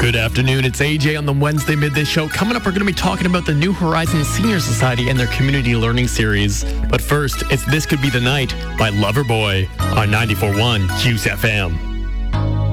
Good afternoon, it's AJ on the Wednesday Midday Show. Coming up, we're going to be talking about the New Horizons Senior Society and their community learning series. But first, it's This Could Be the Night by Loverboy on 94.1 Hughes FM.